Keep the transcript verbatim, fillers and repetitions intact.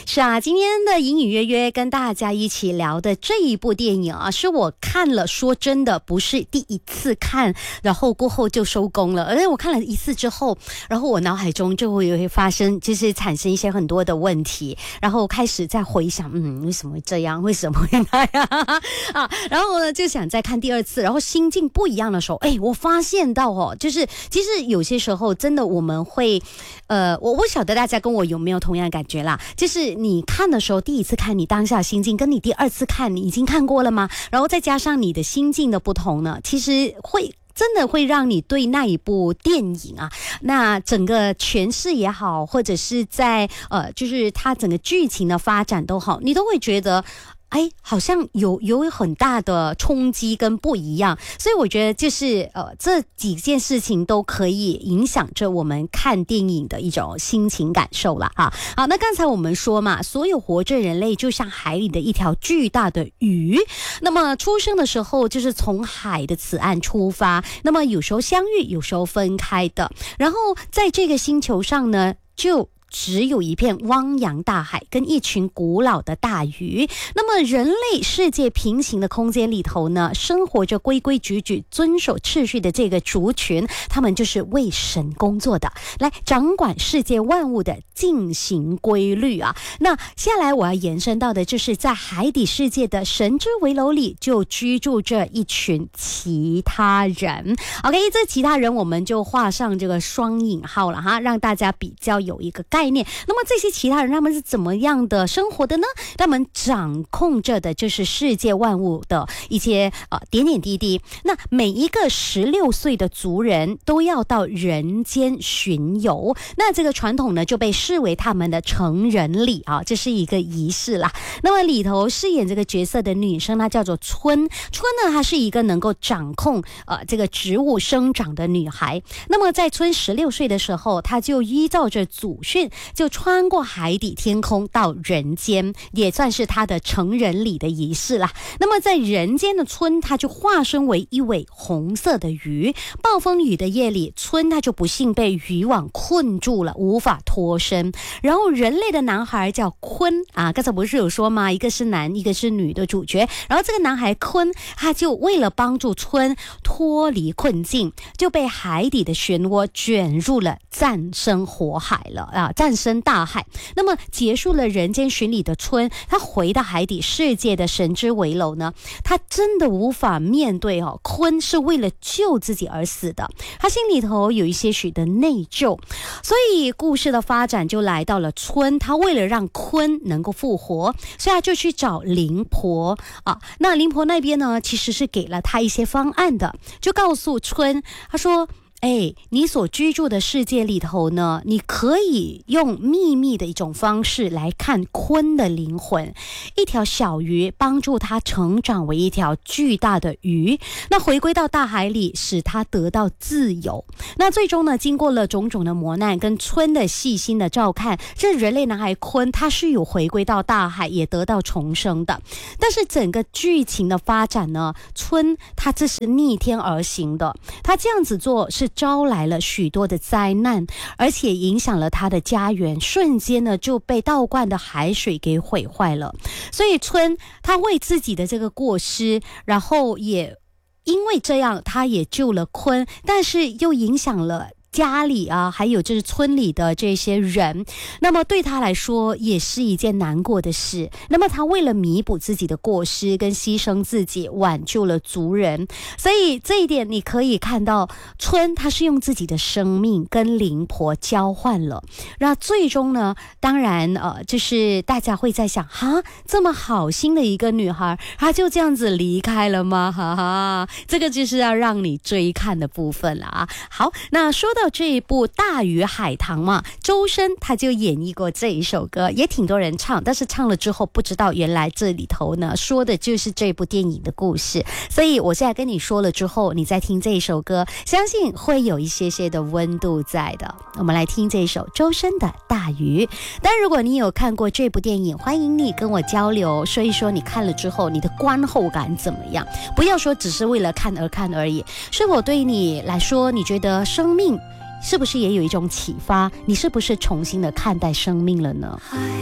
是啊，今天的隐隐约约跟大家一起聊的这一部电影啊，是我看了，说真的不是第一次看，然后过后就收工了，而且我看了一次之后，然后我脑海中就会会发生，就是产生一些很多的问题，然后开始在回想，嗯，为什么会这样，为什么会那样啊？然后呢，就想再看第二次，然后心境不一样的时候，哎，我发现到哦，就是其实有些时候真的我们会，呃，我不晓得大家跟我有没有同样的感觉啦，就是你看的时候，第一次看你当下心境，跟你第二次看你已经看过了吗？然后再加上你的心境的不同呢，其实会真的会让你对那一部电影啊，那整个诠释也好，或者是在呃，就是它整个剧情的发展都好，你都会觉得哎，好像有有很大的冲击跟不一样，所以我觉得就是呃这几件事情都可以影响着我们看电影的一种心情感受啦哈。好，那刚才我们说嘛，所有活着人类就像海里的一条巨大的鱼，那么出生的时候就是从海的此岸出发，那么有时候相遇，有时候分开的，然后在这个星球上呢，就只有一片汪洋大海跟一群古老的大鱼。那么人类世界平行的空间里头呢，生活着规规矩矩遵守秩序的这个族群，他们就是为神工作的，来掌管世界万物的进行规律啊。那下来我要延伸到的就是在海底世界的神之围楼里就居住着一群其他人。 OK， 这其他人我们就画上这个双引号了哈，让大家比较有一个概念。那么这些其他人他们是怎么样的生活的呢？他们掌控着的就是世界万物的一些呃点点滴滴。那每一个十六岁的族人都要到人间巡游，那这个传统呢就被视为他们的成人礼啊，这是一个仪式啦。那么里头饰演这个角色的女生她叫做春，春呢她是一个能够掌控呃这个植物生长的女孩。那么在春十六岁的时候，她就依照着祖训就穿过海底天空到人间，也算是他的成人礼的仪式啦。那么在人间的春，他就化身为一尾红色的鱼。暴风雨的夜里，春他就不幸被渔网困住了，无法脱身。然后人类的男孩叫鲲啊，刚才不是有说吗？一个是男，一个是女的主角。然后这个男孩鲲，他就为了帮助春脱离困境，就被海底的漩涡卷入了葬身火海了啊！葬身大海。那么结束了人间巡礼的春，他回到海底世界的神之围楼呢，他真的无法面对哦，鲲是为了救自己而死的，他心里头有一些许的内疚。所以故事的发展就来到了春，他为了让鲲能够复活，所以他就去找灵婆啊。那灵婆那边呢，其实是给了他一些方案的，就告诉春，他说哎，你所居住的世界里头呢，你可以用秘密的一种方式来看鲲的灵魂，一条小鱼帮助它成长为一条巨大的鱼，那回归到大海里，使它得到自由。那最终呢，经过了种种的磨难跟鲲的细心的照看，这人类男孩鲲他是有回归到大海，也得到重生的。但是整个剧情的发展呢，鲲他这是逆天而行的，他这样子做是招来了许多的灾难，而且影响了他的家园，瞬间呢就被倒灌的海水给毁坏了。所以春他为自己的这个过失，然后也因为这样他也救了鲲，但是又影响了家里啊，还有就是村里的这些人，那么对他来说也是一件难过的事。那么他为了弥补自己的过失跟牺牲自己，挽救了族人。所以这一点你可以看到，春他是用自己的生命跟灵婆交换了。那最终呢，当然呃，就是大家会在想，哈，这么好心的一个女孩，她就这样子离开了吗？哈哈，这个就是要让你追看的部分了啊。好，那说到这一部《大鱼海棠》嘛，周深他就演绎过这一首歌，也挺多人唱，但是唱了之后不知道原来这里头呢说的就是这部电影的故事。所以我现在跟你说了之后，你再听这一首歌，相信会有一些些的温度在的。我们来听这一首周深的《大鱼》。但如果你有看过这部电影，欢迎你跟我交流，说一说你看了之后你的观后感怎么样，不要说只是为了看而看而已。是否对你来说，你觉得生命是不是也有一种启发？你是不是重新的看待生命了呢？